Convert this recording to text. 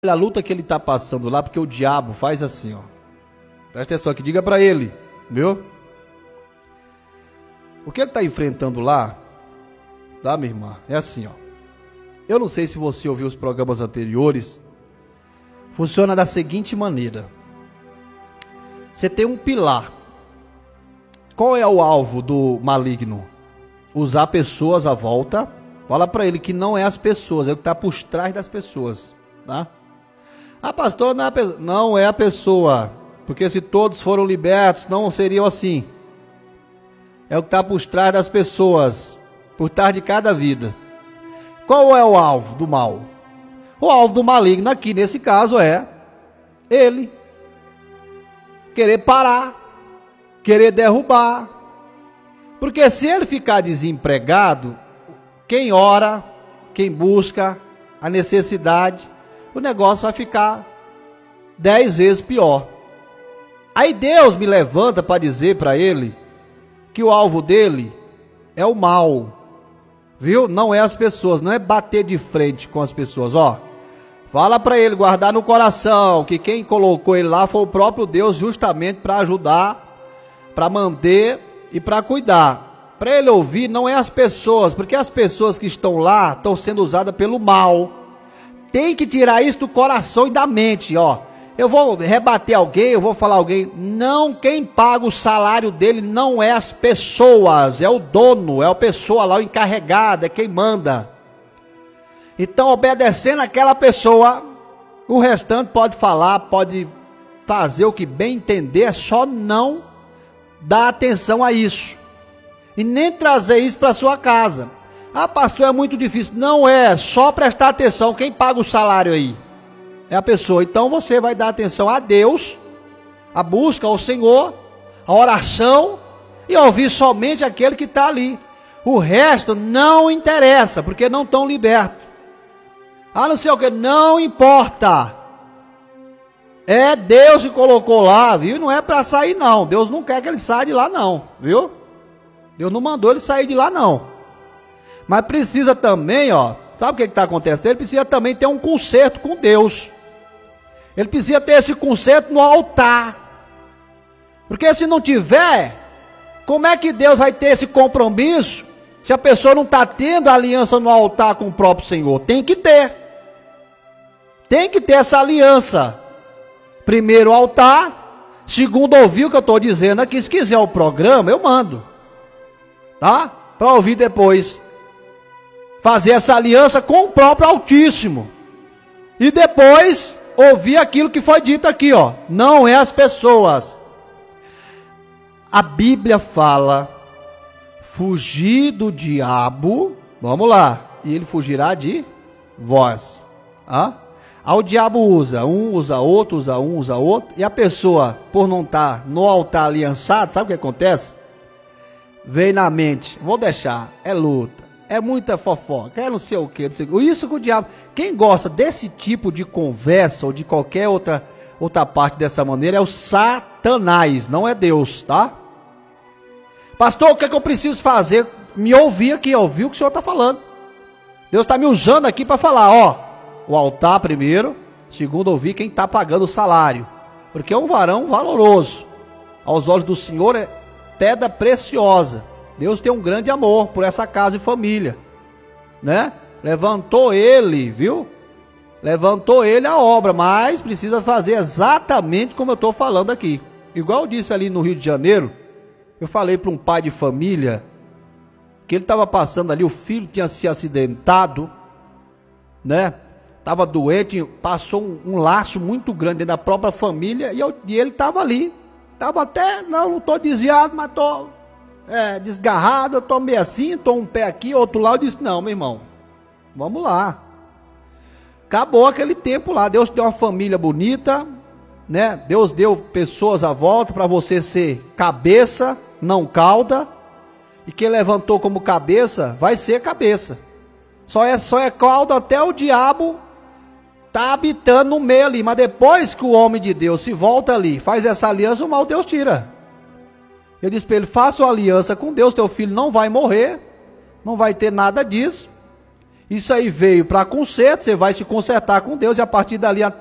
a luta que ele está passando lá, porque o diabo faz assim, ó. Presta atenção aqui, diga para ele, viu? O que ele está enfrentando lá, tá, minha irmã? É assim, ó. Eu não sei se você ouviu os programas anteriores. Funciona da seguinte maneira. Você tem um pilar. Qual é o alvo do maligno? Usar pessoas à volta. Fala para ele que não é as pessoas, é o que está por trás das pessoas, tá? Ah, pastor, não é a pessoa, porque se todos foram libertos, não seriam assim. É o que está por trás das pessoas, por trás de cada vida. Qual é o alvo do mal? O alvo do maligno aqui, nesse caso, é ele querer parar, querer derrubar. Porque se ele ficar desempregado, quem ora, quem busca a necessidade, o negócio vai ficar 10 vezes pior. Aí Deus me levanta para dizer para ele que o alvo dele é o mal, viu? Não é as pessoas, não é bater de frente com as pessoas, ó. Fala para ele guardar no coração que quem colocou ele lá foi o próprio Deus, justamente para ajudar, para manter e para cuidar. Para ele ouvir não é as pessoas, porque as pessoas que estão lá estão sendo usadas pelo mal. Tem que tirar isso do coração e da mente, ó. Eu vou rebater alguém, eu vou falar alguém. Não, quem paga o salário dele não é as pessoas, é o dono, é a pessoa lá, o encarregado, é quem manda. Então, obedecendo aquela pessoa, o restante pode falar, pode fazer o que bem entender, é só não dar atenção a isso. E nem trazer isso para sua casa. Ah, pastor, é muito difícil. Não é, só prestar atenção. Quem paga o salário aí? É a pessoa. Então você vai dar atenção a Deus, a busca ao Senhor, a oração e ouvir somente aquele que está ali. O resto não interessa, porque não estão libertos. Ah, não sei o que, não importa. É Deus que colocou lá, viu? Não é para sair não. Deus não quer que ele saia de lá não, viu? Deus não mandou ele sair de lá não. Mas precisa também, ó, sabe o que está acontecendo? Ele precisa também ter um conserto com Deus. Ele precisa ter esse conserto no altar. Porque se não tiver, como é que Deus vai ter esse compromisso se a pessoa não está tendo a aliança no altar com o próprio Senhor? Tem que ter. Tem que ter essa aliança. Primeiro o altar, segundo ouvir o que eu estou dizendo aqui. Se quiser o programa, eu mando. Tá? Para ouvir depois. Fazer essa aliança com o próprio Altíssimo. E depois ouvir aquilo que foi dito aqui, ó. Não é as pessoas. A Bíblia fala: fugir do diabo. Vamos lá. E ele fugirá de vós. Ah? Aí o diabo usa outro, usa um, usa outro. E a pessoa, por não estar no altar aliançado, sabe o que acontece? Vem na mente, vou deixar, é luta. É muita fofoca, é não sei o que. Isso com o diabo. Quem gosta desse tipo de conversa ou de qualquer outra parte dessa maneira é o Satanás, não é Deus, tá? Pastor, o que é que eu preciso fazer? Me ouvir aqui, ouvir o que o senhor está falando. Deus está me usando aqui para falar, ó. O altar primeiro, segundo ouvir quem está pagando o salário. Porque é um varão valoroso. Aos olhos do Senhor é pedra preciosa. Deus tem um grande amor por essa casa e família, né? Levantou ele, viu? Levantou ele a obra, mas precisa fazer exatamente como eu estou falando aqui. Igual eu disse ali no Rio de Janeiro, eu falei para um pai de família que ele estava passando ali, o filho tinha se acidentado, né? Estava doente, passou um laço muito grande dentro da própria família e ele estava ali. Estava até, não estou desviado, mas estou desgarrado, eu estou meio assim, estou um pé aqui, outro lá. Eu disse, não, meu irmão, vamos lá. Acabou aquele tempo lá, Deus deu uma família bonita, né? Deus deu pessoas à volta para você ser cabeça, não cauda. E quem levantou como cabeça, vai ser cabeça. Só é cauda até o diabo tá habitando no meio ali, mas depois que o homem de Deus se volta ali, faz essa aliança, o mal Deus tira. Eu disse para ele, faça uma aliança com Deus, teu filho não vai morrer, não vai ter nada disso, Isso aí veio para conserto, você vai se consertar com Deus e a partir dali